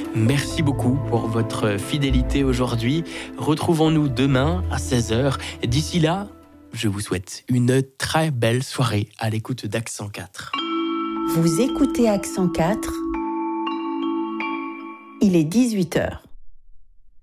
Merci beaucoup pour votre fidélité aujourd'hui. Retrouvons-nous demain à 16h. D'ici là, je vous souhaite une très belle soirée à l'écoute d'Accent 4. Vous écoutez Accent 4, il est 18h.